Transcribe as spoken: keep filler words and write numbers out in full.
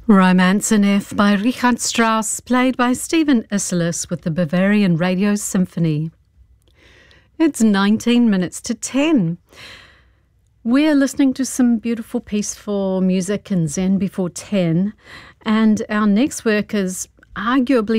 Romance in F by Richard Strauss, played by Stephen Isserlis with the Bavarian Radio Symphony. It's nineteen minutes to ten. We're listening to some beautiful, peaceful music in Zen before ten, and our next work is arguably